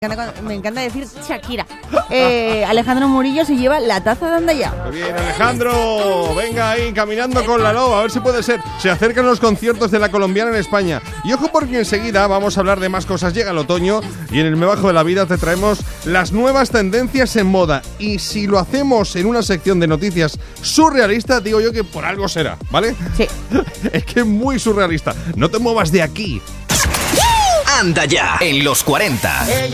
Me encanta decir Shakira. Alejandro Murillo se lleva la taza de Andaya. Muy bien, Alejandro. Venga ahí, caminando con la loba. A ver si puede ser. Se acercan los conciertos de la colombiana en España. Y ojo porque enseguida vamos a hablar de más cosas. Llega el otoño y en el Me Bajo de la Vida te traemos las nuevas tendencias en moda. Y si lo hacemos en una sección de noticias surrealistas, digo yo que por algo será, ¿vale? Sí. Es que es muy surrealista. No te muevas de aquí. Anda ya en los 40.